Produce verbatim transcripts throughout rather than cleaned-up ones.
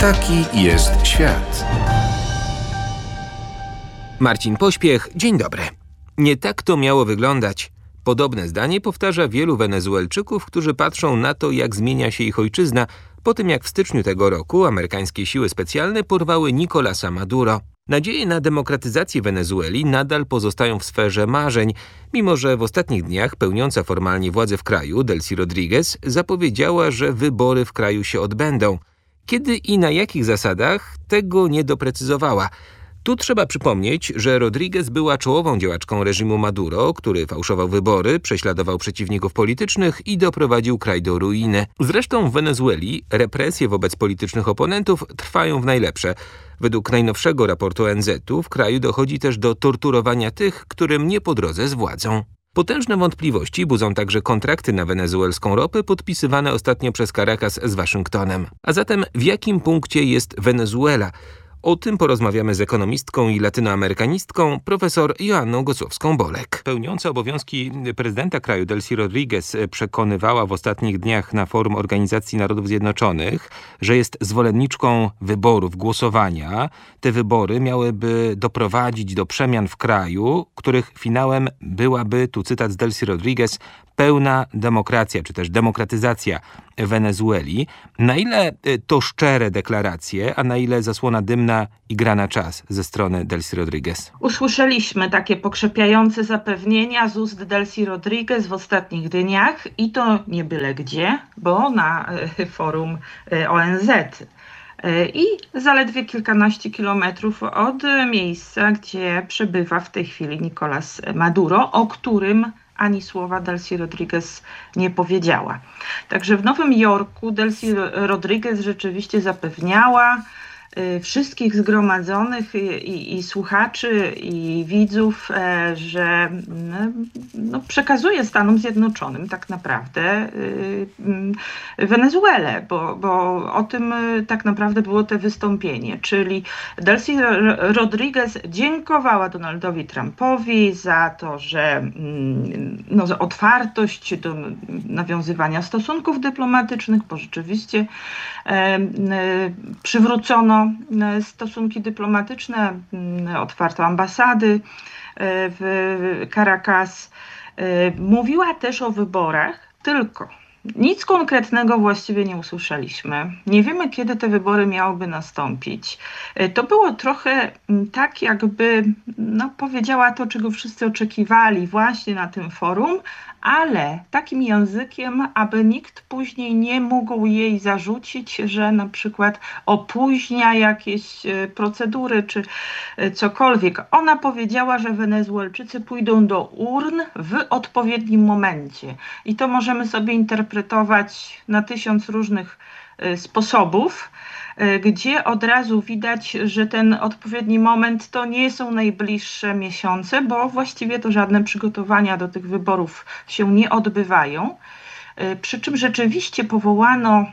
Taki jest świat. Marcin Pośpiech, dzień dobry. Nie tak to miało wyglądać. Podobne zdanie powtarza wielu Wenezuelczyków, którzy patrzą na to, jak zmienia się ich ojczyzna, po tym jak w styczniu tego roku amerykańskie siły specjalne porwały Nicolasa Maduro. Nadzieje na demokratyzację Wenezueli nadal pozostają w sferze marzeń, mimo że w ostatnich dniach pełniąca formalnie władzę w kraju Delcy Rodriguez zapowiedziała, że wybory w kraju się odbędą. Kiedy i na jakich zasadach, tego nie doprecyzowała. Tu trzeba przypomnieć, że Rodriguez była czołową działaczką reżimu Maduro, który fałszował wybory, prześladował przeciwników politycznych i doprowadził kraj do ruiny. Zresztą w Wenezueli represje wobec politycznych oponentów trwają w najlepsze. Według najnowszego raportu O N Z-u w kraju dochodzi też do torturowania tych, którym nie po drodze z władzą. Potężne wątpliwości budzą także kontrakty na wenezuelską ropę podpisywane ostatnio przez Caracas z Waszyngtonem. A zatem w jakim punkcie jest Wenezuela? O tym porozmawiamy z ekonomistką i latynoamerykanistką profesor Joanną Gocłowską-Bolek. Pełniąca obowiązki prezydenta kraju Delcy Rodriguez przekonywała w ostatnich dniach na forum Organizacji Narodów Zjednoczonych, że jest zwolenniczką wyborów, głosowania. Te wybory miałyby doprowadzić do przemian w kraju, których finałem byłaby, tu cytat z Delcy Rodriguez, pełna demokracja, czy też demokratyzacja Wenezueli. Na ile to szczere deklaracje, a na ile zasłona dymna i gra na czas ze strony Delcy Rodriguez? Usłyszeliśmy takie pokrzepiające zapewnienia z ust Delcy Rodriguez w ostatnich dniach i to nie byle gdzie, bo na forum O N Z. I zaledwie kilkanaście kilometrów od miejsca, gdzie przebywa w tej chwili Nicolás Maduro, o którym ani słowa Delcy Rodriguez nie powiedziała. Także w Nowym Jorku Delcy Rodriguez rzeczywiście zapewniała y, wszystkich zgromadzonych i, i, i słuchaczy, i widzów, e, że no, przekazuje Stanom Zjednoczonym tak naprawdę y, y, Wenezuelę, bo, bo o tym y, tak naprawdę było to wystąpienie. Czyli Delcy Rodriguez dziękowała Donaldowi Trumpowi za to, że mm, no, za otwartość do nawiązywania stosunków dyplomatycznych, bo rzeczywiście e, e, przywrócono stosunki dyplomatyczne, otwarto ambasady w Caracas. Mówiła też o wyborach, tylko nic konkretnego właściwie nie usłyszeliśmy. Nie wiemy, kiedy te wybory miałyby nastąpić. To było trochę tak, jakby no, powiedziała to, czego wszyscy oczekiwali właśnie na tym forum, ale takim językiem, aby nikt później nie mógł jej zarzucić, że na przykład opóźnia jakieś procedury czy cokolwiek. Ona powiedziała, że Wenezuelczycy pójdą do urn w odpowiednim momencie. I to możemy sobie interpretować na tysiąc różnych sposobów, gdzie od razu widać, że ten odpowiedni moment to nie są najbliższe miesiące, bo właściwie to żadne przygotowania do tych wyborów się nie odbywają. Przy czym rzeczywiście powołano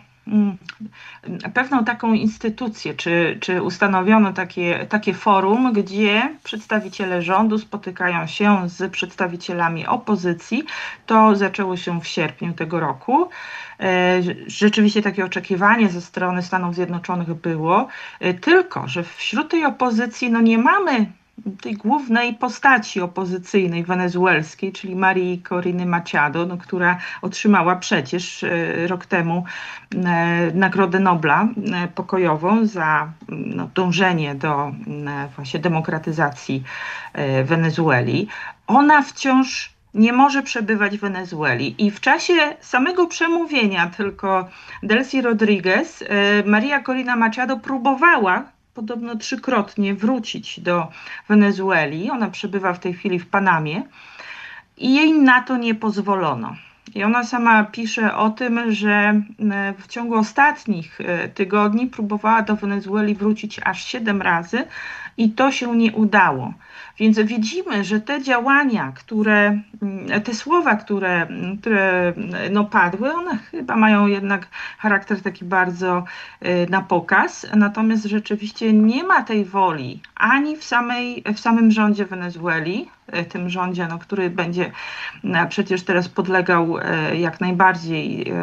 pewną taką instytucję, czy, czy ustanowiono takie, takie forum, gdzie przedstawiciele rządu spotykają się z przedstawicielami opozycji. To zaczęło się w sierpniu tego roku. Rzeczywiście takie oczekiwanie ze strony Stanów Zjednoczonych było, tylko że wśród tej opozycji no nie mamy tej głównej postaci opozycyjnej wenezuelskiej, czyli Marii Coriny Machado, no, która otrzymała przecież e, rok temu e, Nagrodę Nobla e, pokojową za no, dążenie do e, właśnie demokratyzacji e, Wenezueli. Ona wciąż nie może przebywać w Wenezueli i w czasie samego przemówienia tylko Delcy Rodriguez, e, Maria Corina Machado próbowała podobno trzykrotnie wrócić do Wenezueli. Ona przebywa w tej chwili w Panamie i jej na to nie pozwolono. I ona sama pisze o tym, że w ciągu ostatnich tygodni próbowała do Wenezueli wrócić aż siedem razy i to się nie udało. Więc widzimy, że te działania, które, te słowa, które, które no padły, one chyba mają jednak charakter taki bardzo na pokaz, natomiast rzeczywiście nie ma tej woli ani w, samej, w samym rządzie Wenezueli, tym rządzie, no, który będzie przecież teraz podlegał jak najbardziej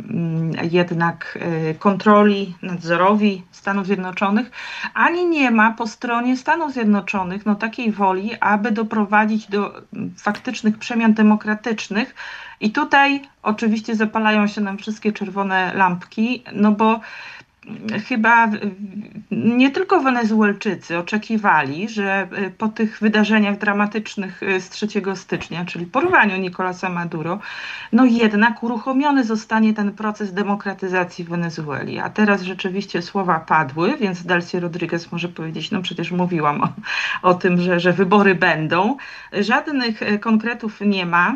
jednak kontroli, nadzorowi Stanów Zjednoczonych, ani nie ma po stronie Stanów Zjednoczonych no, takiej woli, aby doprowadzić do faktycznych przemian demokratycznych. I tutaj oczywiście zapalają się nam wszystkie czerwone lampki, no bo chyba nie tylko Wenezuelczycy oczekiwali, że po tych wydarzeniach dramatycznych z trzeciego stycznia, czyli porwaniu Nicolasa Maduro, no jednak uruchomiony zostanie ten proces demokratyzacji Wenezueli. A teraz rzeczywiście słowa padły, więc Delcy Rodriguez może powiedzieć, no przecież mówiłam o, o tym, że, że wybory będą. Żadnych konkretów nie ma.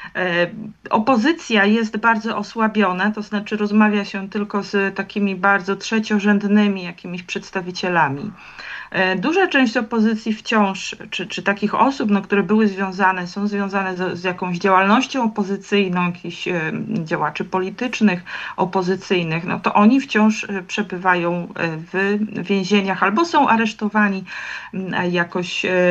Opozycja jest bardzo osłabiona, to znaczy rozmawia się tylko z takimi bardzo trzeciorzędnymi jakimiś przedstawicielami. Duża część opozycji wciąż, czy, czy takich osób, no, które były związane, są związane z, z jakąś działalnością opozycyjną, jakichś e, działaczy politycznych, opozycyjnych, no to oni wciąż przebywają w więzieniach albo są aresztowani jakoś e,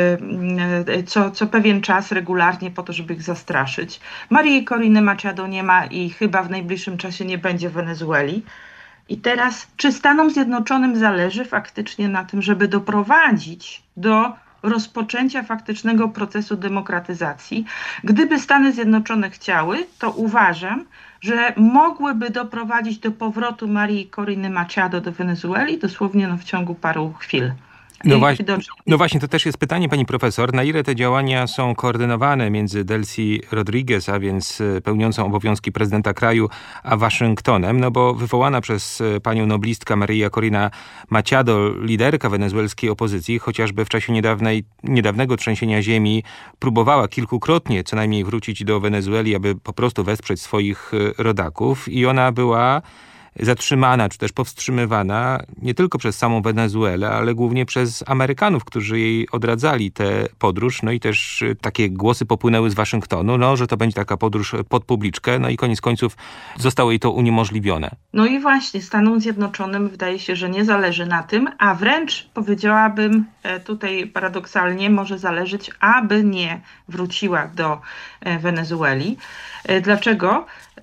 co, co pewien czas regularnie po to, żeby ich zastraszyć. Marii Coriny Machado nie ma i chyba w najbliższym czasie nie będzie w Wenezueli. I teraz, czy Stanom Zjednoczonym zależy faktycznie na tym, żeby doprowadzić do rozpoczęcia faktycznego procesu demokratyzacji? Gdyby Stany Zjednoczone chciały, to uważam, że mogłyby doprowadzić do powrotu Marii Coriny Machado do Wenezueli dosłownie no, w ciągu paru chwil. No właśnie, no właśnie, to też jest pytanie, pani profesor, na ile te działania są koordynowane między Delcy Rodriguez, a więc pełniącą obowiązki prezydenta kraju, a Waszyngtonem, no bo wywołana przez panią noblistka Maria Corina Machado, liderka wenezuelskiej opozycji, chociażby w czasie niedawnej, niedawnego trzęsienia ziemi, próbowała kilkukrotnie co najmniej wrócić do Wenezueli, aby po prostu wesprzeć swoich rodaków i ona była zatrzymana, czy też powstrzymywana nie tylko przez samą Wenezuelę, ale głównie przez Amerykanów, którzy jej odradzali tę podróż. No i też takie głosy popłynęły z Waszyngtonu, no, że to będzie taka podróż pod publiczkę, no i koniec końców zostało jej to uniemożliwione. No i właśnie Stanom Zjednoczonym wydaje się, że nie zależy na tym, a wręcz powiedziałabym tutaj paradoksalnie może zależeć, aby nie wróciła do Wenezueli. Dlaczego?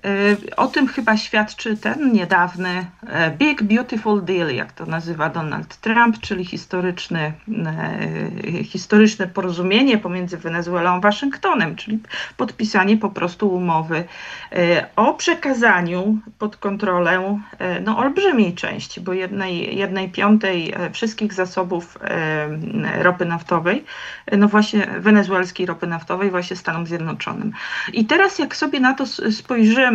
O tym chyba świadczy ten niedawny Big Beautiful Deal, jak to nazywa Donald Trump, czyli historyczny, historyczne porozumienie pomiędzy Wenezuelą a Waszyngtonem, czyli podpisanie po prostu umowy o przekazaniu pod kontrolę no, olbrzymiej części, bo jednej, jednej piątej wszystkich zasobów ropy naftowej, no właśnie wenezuelskiej ropy naftowej właśnie Stanom Zjednoczonym. I teraz jak sobie na to spojrzymy,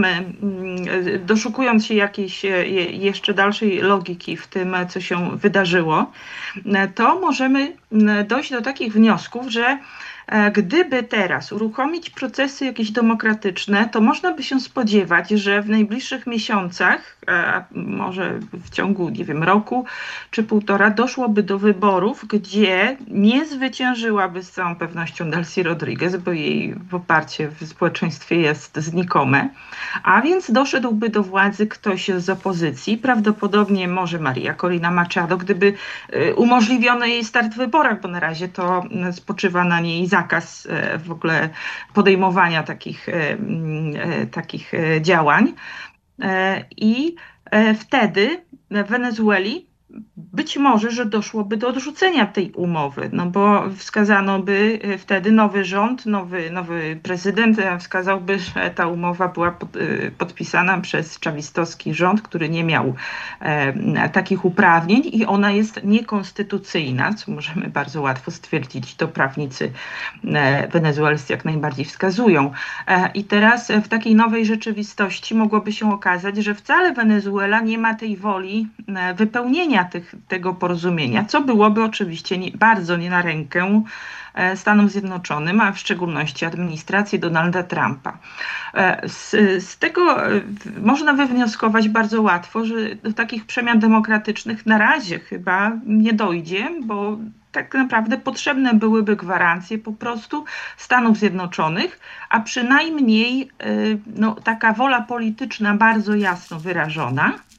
doszukując się jakiejś jeszcze dalszej logiki w tym, co się wydarzyło, to możemy dojść do takich wniosków, że gdyby teraz uruchomić procesy jakieś demokratyczne, to można by się spodziewać, że w najbliższych miesiącach, a może w ciągu, nie wiem, roku czy półtora, doszłoby do wyborów, gdzie nie zwyciężyłaby z całą pewnością Delcy Rodriguez, bo jej poparcie w społeczeństwie jest znikome, a więc doszedłby do władzy ktoś z opozycji, prawdopodobnie może Maria Corina Machado, gdyby umożliwiono jej start w wyborach, bo na razie to spoczywa na niej zakaz w ogóle podejmowania takich, takich działań. I wtedy w Wenezueli być może, że doszłoby do odrzucenia tej umowy, no bo wskazano by wtedy nowy rząd, nowy, nowy prezydent wskazałby, że ta umowa była pod, podpisana przez czawistowski rząd, który nie miał e, takich uprawnień i ona jest niekonstytucyjna, co możemy bardzo łatwo stwierdzić, to prawnicy e, wenezuelscy jak najbardziej wskazują. E, I teraz w takiej nowej rzeczywistości mogłoby się okazać, że wcale Wenezuela nie ma tej woli e, wypełnienia Tych, tego porozumienia, co byłoby oczywiście nie, bardzo nie na rękę e, Stanom Zjednoczonym, a w szczególności administracji Donalda Trumpa. E, z, z tego e, można wywnioskować bardzo łatwo, że do takich przemian demokratycznych na razie chyba nie dojdzie, bo tak naprawdę potrzebne byłyby gwarancje po prostu Stanów Zjednoczonych, a przynajmniej e, no, taka wola polityczna bardzo jasno wyrażona,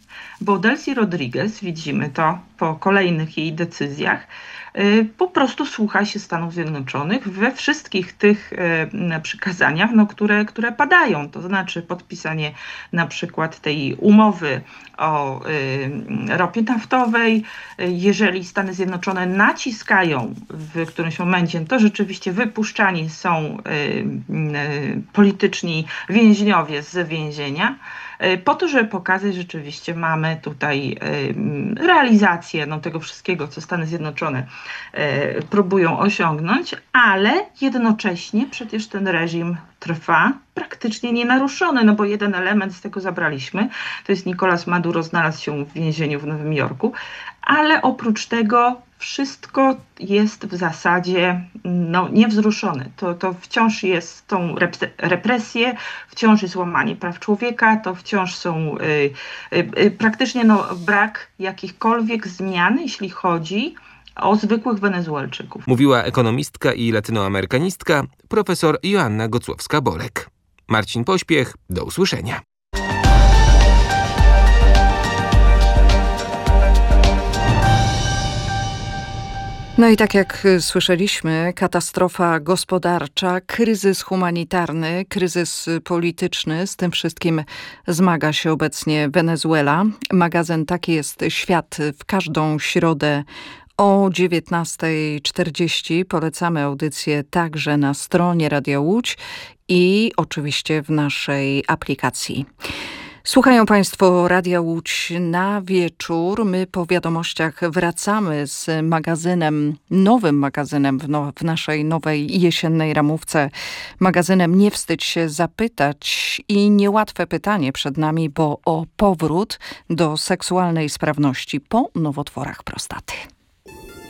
bo Delcy Rodriguez, widzimy to po kolejnych jej decyzjach, po prostu słucha się Stanów Zjednoczonych we wszystkich tych przykazaniach, no, które, które padają. To znaczy podpisanie na przykład tej umowy o ropie naftowej. Jeżeli Stany Zjednoczone naciskają w którymś momencie, to rzeczywiście wypuszczani są polityczni więźniowie z więzienia, po to, żeby pokazać, że rzeczywiście mamy tutaj realizację no, tego wszystkiego, co Stany Zjednoczone próbują osiągnąć, ale jednocześnie przecież ten reżim trwa praktycznie nienaruszony, no bo jeden element z tego zabraliśmy, to jest Nicolás Maduro, znalazł się w więzieniu w Nowym Jorku, ale oprócz tego wszystko jest w zasadzie no, niewzruszone. To, to wciąż jest tą represję, wciąż jest łamanie praw człowieka, to wciąż są y, y, praktycznie no, brak jakichkolwiek zmian, jeśli chodzi o zwykłych Wenezuelczyków. Mówiła ekonomistka i latynoamerykanistka profesor Joanna Gocłowska-Bolek. Marcin Pośpiech, do usłyszenia. No i tak jak słyszeliśmy, katastrofa gospodarcza, kryzys humanitarny, kryzys polityczny, z tym wszystkim zmaga się obecnie Wenezuela. Magazyn Taki jest świat w każdą środę o dziewiętnasta czterdzieści. Polecamy audycję także na stronie Radia Łódź i oczywiście w naszej aplikacji. Słuchają Państwo Radia Łódź na wieczór. My po wiadomościach wracamy z magazynem, nowym magazynem w, no, w naszej nowej jesiennej ramówce. Magazynem Nie wstydź się zapytać i niełatwe pytanie przed nami, bo o powrót do seksualnej sprawności po nowotworach prostaty.